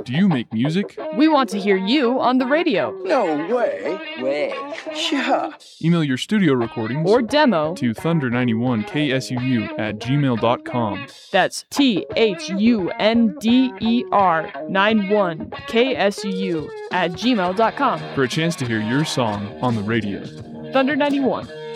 Do you make music? We want to hear you on the radio. No way. Yeah. Email your studio recordings Or demo to thunder91ksuu@gmail.com. That's THUNDER91KSUU@gmail.com. for a chance to hear your song on the radio. Thunder 91.